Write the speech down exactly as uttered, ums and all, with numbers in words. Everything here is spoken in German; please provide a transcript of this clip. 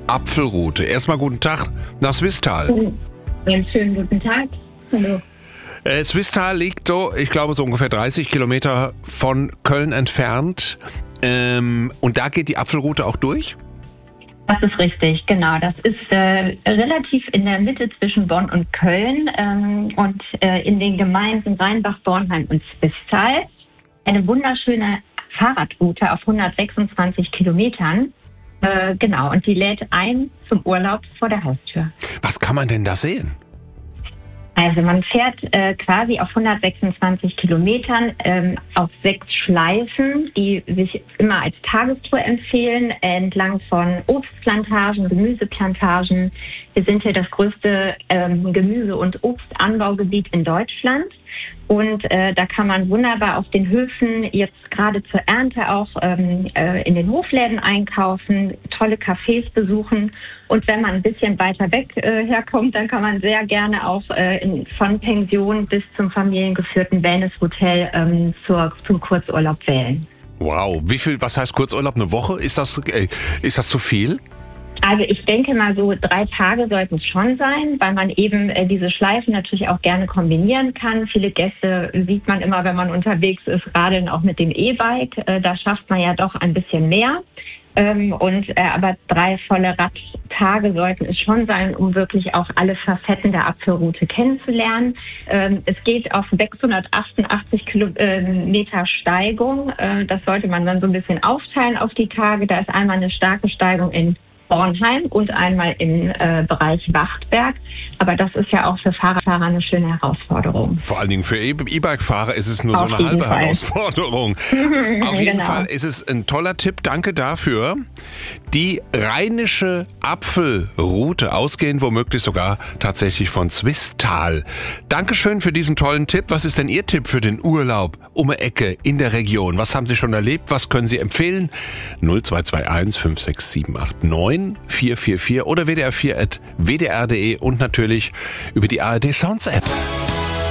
Apfelroute. Erstmal guten Tag nach Swisttal. Einen schönen guten Tag. Hallo. Äh, Swisttal liegt so, ich glaube, so ungefähr dreißig Kilometer von Köln entfernt. Ähm, und da geht die Apfelroute auch durch? Das ist richtig, genau. Das ist äh, relativ in der Mitte zwischen Bonn und Köln ähm, und äh, in den Gemeinden Rheinbach, Bornheim und Swisttal. Eine wunderschöne Fahrradroute auf hundertsechsundzwanzig Kilometern. Äh, genau, und die lädt ein zum Urlaub vor der Haustür. Was kann man denn da sehen? Also man fährt äh, quasi auf hundertsechsundzwanzig Kilometern ähm, auf sechs Schleifen, die sich immer als Tagestour empfehlen, entlang von Obstplantagen, Gemüseplantagen. Wir sind hier das größte ähm, Gemüse- und Obstanbaugebiet in Deutschland. Und äh, da kann man wunderbar auf den Höfen jetzt gerade zur Ernte auch ähm, äh, in den Hofläden einkaufen, tolle Cafés besuchen. Und wenn man ein bisschen weiter weg äh, herkommt, dann kann man sehr gerne auch äh, in, von Pension bis zum familiengeführten Wellnesshotel ähm, zur, zum Kurzurlaub wählen. Wow, wie viel, was heißt Kurzurlaub? Eine Woche? Ist das, äh, ist das zu viel? Also ich denke mal, so drei Tage sollten es schon sein, weil man eben äh, diese Schleifen natürlich auch gerne kombinieren kann. Viele Gäste sieht man immer, wenn man unterwegs ist, radeln auch mit dem E-Bike. Äh, da schafft man ja doch ein bisschen mehr. Ähm, und äh, aber drei volle Radtage sollten es schon sein, um wirklich auch alle Facetten der Apfelroute kennenzulernen. Ähm, es geht auf sechshundertachtundachtzig Kilometer Steigung. Äh, das sollte man dann so ein bisschen aufteilen auf die Tage. Da ist einmal eine starke Steigung in Bornheim und einmal im äh, Bereich Wachtberg. Aber das ist ja auch für Fahrradfahrer eine schöne Herausforderung. Vor allen Dingen für E- E-Bike-Fahrer ist es nur Auf so eine jeden halbe Fall. Herausforderung. Auf jeden Genau. Fall ist es ein toller Tipp. Danke dafür. Die rheinische Apfelroute, ausgehend womöglich sogar tatsächlich von Swisttal. Dankeschön für diesen tollen Tipp. Was ist denn Ihr Tipp für den Urlaub um die Ecke in der Region? Was haben Sie schon erlebt? Was können Sie empfehlen? null zwei zwei eins fünf sechs sieben acht neun vier vier vier oder w d r vier at w d r punkt d e und natürlich über die A R D Sounds App.